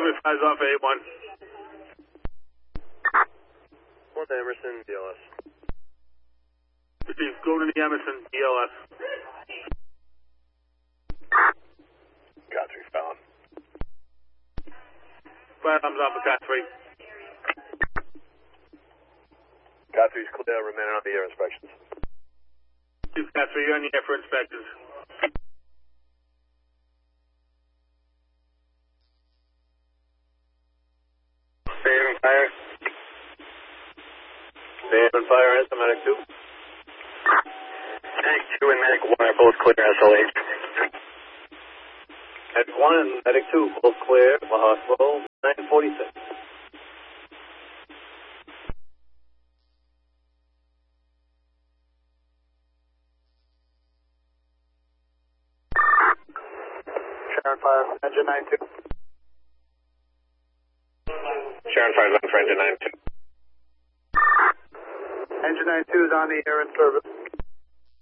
Service flies off A1. 1 Emerson, DLS. Received, going to the Emerson, DLS. Got 3 found. Firearms off of Cat 3. Cat 3's clear, remaining on the air inspections. Cat 3, you're on the air for inspections. Saving fire. Saving fire, Medic 2. Medic 2 and Medic 1 are both clear, SLH. Medic 1 and Medic 2 both clear, the hospital, 946. Sharon 5, engine 92. Sharon 5 looking for engine 92. Engine 92 is on the air in service.